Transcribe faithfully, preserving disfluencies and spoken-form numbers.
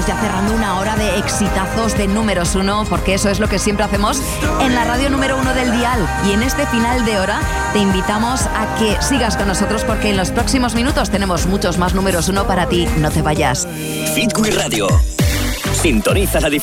ya cerrando una hora de exitazos de números uno, porque eso es lo que siempre hacemos en la radio número uno del dial. Y en este final de hora te invitamos a que sigas con nosotros, porque en los próximos minutos tenemos muchos más números uno para ti. No te vayas. Hit Wii Radio. Sintoniza la